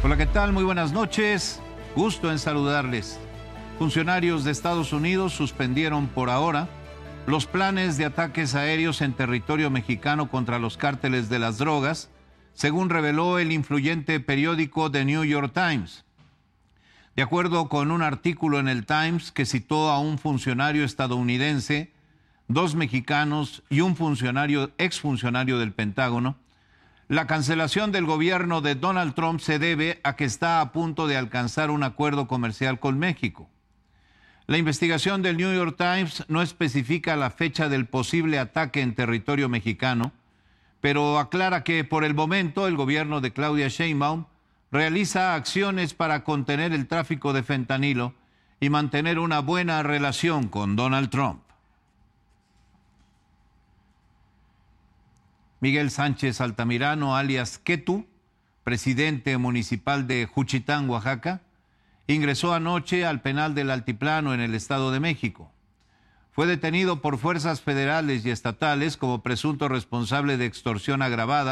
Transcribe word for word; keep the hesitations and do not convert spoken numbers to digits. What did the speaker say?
Hola, ¿qué tal? Muy buenas noches. Gusto en saludarles. Funcionarios de Estados Unidos suspendieron por ahora los planes de ataques aéreos en territorio mexicano contra los cárteles de las drogas, según reveló el influyente periódico The New York Times. De acuerdo con un artículo en el Times que citó a un funcionario estadounidense, dos mexicanos y un funcionario, exfuncionario del Pentágono, la cancelación del gobierno de Donald Trump se debe a que está a punto de alcanzar un acuerdo comercial con México. La investigación del New York Times no especifica la fecha del posible ataque en territorio mexicano, pero aclara que por el momento el gobierno de Claudia Sheinbaum realiza acciones para contener el tráfico de fentanilo y mantener una buena relación con Donald Trump. Miguel Sánchez Altamirano, alias Ketu, presidente municipal de Juchitán, Oaxaca, ingresó anoche al penal del Altiplano en el Estado de México. Fue detenido por fuerzas federales y estatales como presunto responsable de extorsión agravada